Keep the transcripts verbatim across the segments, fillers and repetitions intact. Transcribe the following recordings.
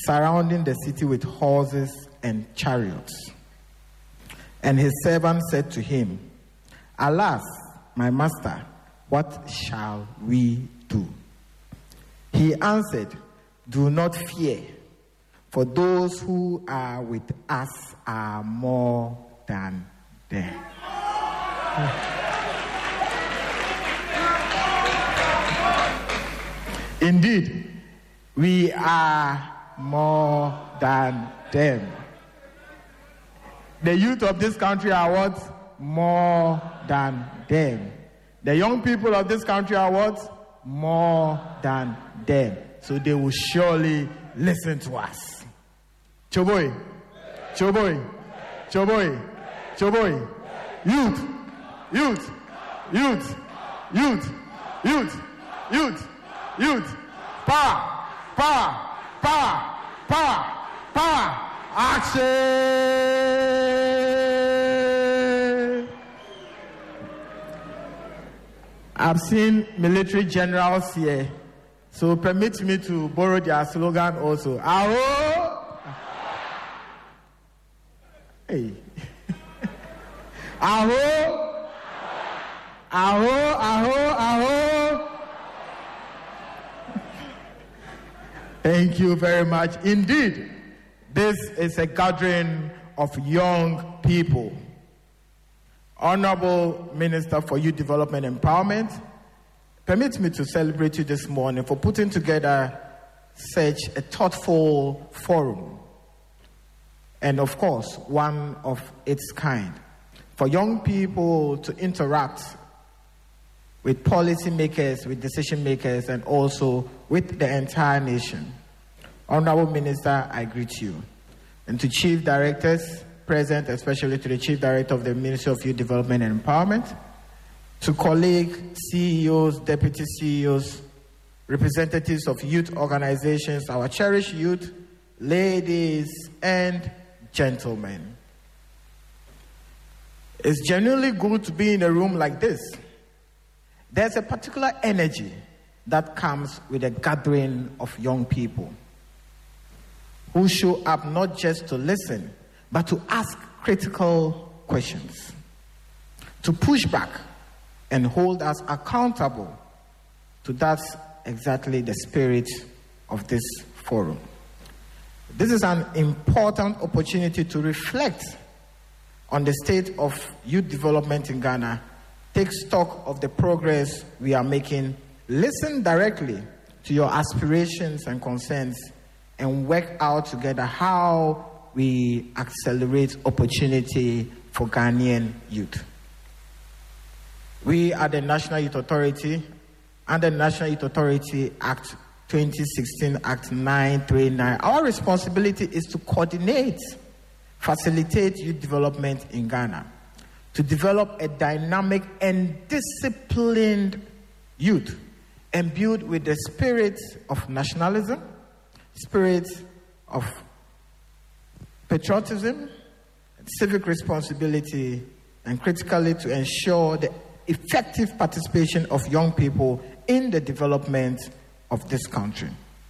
surrounding the city with horses and chariots. And his servant said to him, Alas, my master, what shall we do? He answered, Do not fear, for those who are with us are more than them. Indeed, we are more than them. The youth of this country are what? More than them. The young people of this country are what? More than them. So they will surely listen to us. Choboy, Choboy, Choboy, Choboy. Youth, youth, youth, youth, youth, youth, youth. Power, power, power, power, power. Action! I've seen military generals here, so permit me to borrow their slogan also. Aho! Hey. Aho! Aho, aho, aho! Thank you very much. Indeed, this is a gathering of young people. Honorable Minister for Youth Development and Empowerment, permit me to celebrate you this morning for putting together such a thoughtful forum, and of course, one of its kind, for young people to interact with policymakers, with decision makers, and also with the entire nation. Honorable Minister, I greet you. And to chief directors present, especially to the Chief Director of the Ministry of Youth Development and Empowerment, to colleague C E Os, deputy C E Os, representatives of youth organizations, our cherished youth, ladies and gentlemen. It's genuinely good to be in a room like this. There's a particular energy that comes with a gathering of young people who show up not just to listen, but to ask critical questions, to push back and hold us accountable to that's exactly the spirit of this forum. This is an important opportunity to reflect on the state of youth development in Ghana, take stock of the progress we are making, listen directly to your aspirations and concerns, and work out together how we accelerate opportunity for Ghanaian youth. We are the National Youth Authority, under the National Youth Authority Act twenty sixteen, Act nine thirty-nine. Our responsibility is to coordinate, facilitate youth development in Ghana, to develop a dynamic and disciplined youth, imbued with the spirit of nationalism, spirit of patriotism, civic responsibility, and critically to ensure the effective participation of young people in the development of this country.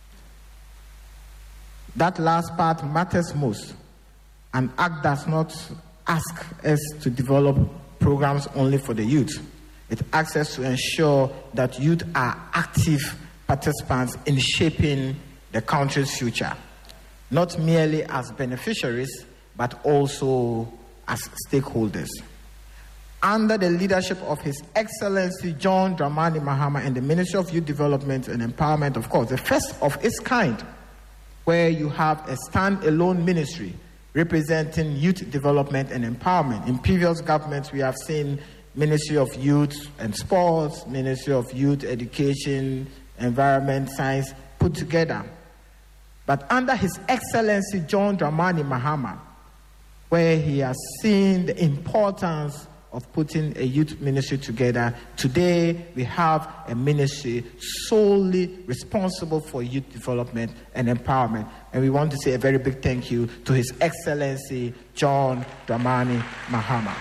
That last part matters most. An act does not ask us to develop programs only for the youth. It asks us to ensure that youth are active participants in shaping the country's future, not merely as beneficiaries, but also as stakeholders. Under the leadership of His Excellency John Dramani Mahama and the Ministry of Youth Development and Empowerment, of course, the first of its kind, where you have a stand-alone ministry representing youth development and empowerment. In previous governments, we have seen Ministry of Youth and Sports, Ministry of Youth Education, Environment, Science put together. But under His Excellency John Dramani Mahama, where he has seen the importance of putting a youth ministry together, today we have a ministry solely responsible for youth development and empowerment. And we want to say a very big thank you to His Excellency John Dramani Mahama.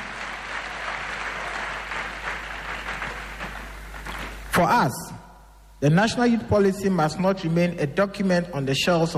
For us, the National Youth Policy must not remain a document on the shelves of